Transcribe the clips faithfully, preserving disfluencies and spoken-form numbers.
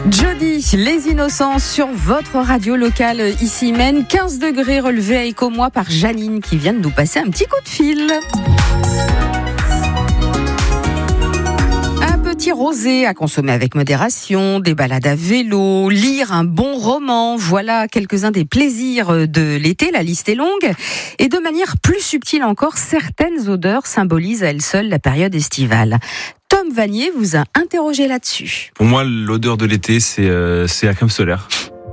Jody, les innocents sur votre radio locale ici Maine, quinze degrés relevés à Écomois par Janine qui vient de nous passer un petit coup de fil. Un petit rosé à consommer avec modération, des balades à vélo, lire un bon roman, voilà quelques-uns des plaisirs de l'été, la liste est longue. Et de manière plus subtile encore, certaines odeurs symbolisent à elles seules la période estivale. Tom Vanier vous a interrogé là-dessus. Pour moi, l'odeur de l'été, c'est, euh, c'est la crème solaire.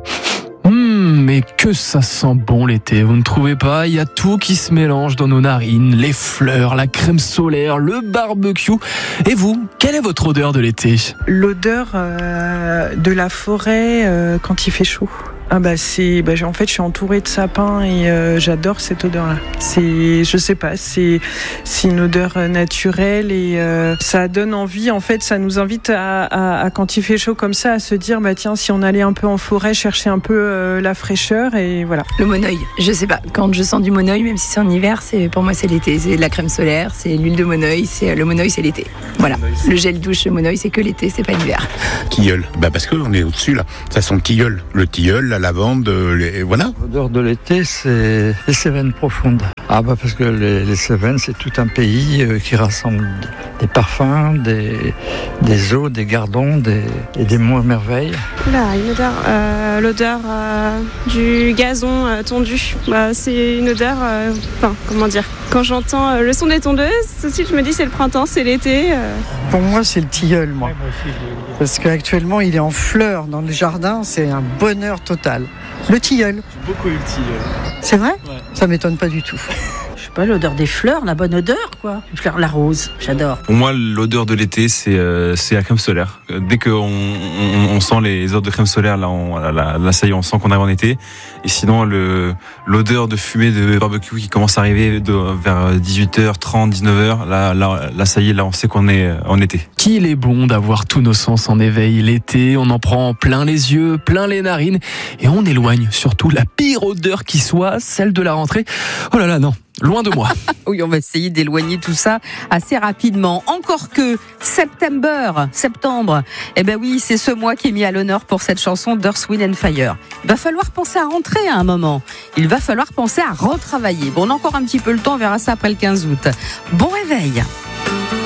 Mmh, mais que ça sent bon l'été, vous ne trouvez pas ? Il y a tout qui se mélange dans nos narines, les fleurs, la crème solaire, le barbecue. Et vous, quelle est votre odeur de l'été ? L'odeur euh, de la forêt euh, quand il fait chaud. Ah bah c'est, bah en fait je suis entourée de sapins et euh, j'adore cette odeur-là. C'est, je sais pas, c'est, c'est une odeur naturelle et euh, ça donne envie. En fait, ça nous invite à, à, à quand il fait chaud comme ça, à se dire bah tiens, si on allait un peu en forêt chercher un peu euh, la fraîcheur et voilà. Le monoeil, je sais pas. Quand je sens du monoeil, même si c'est en hiver, c'est pour moi c'est l'été. C'est de la crème solaire, c'est l'huile de monoeil, c'est le monoeil, c'est l'été. Voilà. Le gel douche monoeil, c'est que l'été, c'est pas l'hiver. Tilleul, bah parce qu'on est au-dessus là. Ça sent le tilleul, le tilleul. La lavande, les... voilà. L'odeur de l'été, c'est les Cévennes profondes. Ah bah parce que les, les Cévennes, c'est tout un pays euh, qui rassemble des parfums, des, des eaux, des gardons, des, et des mots merveilles. Là, une odeur, euh, l'odeur euh, du gazon euh, tondu. Bah, c'est une odeur, euh, enfin, comment dire, quand j'entends euh, le son des tondeuses, tout de suite je me dis c'est le printemps, c'est l'été. Euh. Pour moi, c'est le tilleul, moi. Parce qu'actuellement, il est en fleurs dans le jardin, c'est un bonheur total. Le tilleul. J'ai beaucoup eu le tilleul. C'est vrai ? Ouais. Ça m'étonne pas du tout. Je sais pas, l'odeur des fleurs, la bonne odeur, quoi. Les fleurs, la rose, j'adore. Pour moi, l'odeur de l'été, c'est, euh, c'est la crème solaire. Dès qu'on on, on sent les odeurs de crème solaire, là, on, là, là, ça y est, on sent qu'on arrive en été. Et sinon, le, l'odeur de fumée de barbecue qui commence à arriver de, vers dix-huit heures trente, dix-neuf heures, là, là, là, ça y est, là, on sait qu'on est en été. Qu'il est bon d'avoir tous nos sens en éveil l'été, on en prend plein les yeux, plein les narines, et on éloigne surtout la pire odeur qui soit, celle de la rentrée. Oh là là, non. Loin de moi. Oui, on va essayer d'éloigner tout ça assez rapidement. Encore que September, septembre, eh ben oui, c'est ce mois qui est mis à l'honneur pour cette chanson d'Earth, Wind and Fire. Il va falloir penser à rentrer à un moment. Il va falloir penser à retravailler. Bon, on a encore un petit peu le temps, on verra ça après le quinze août. Bon réveil.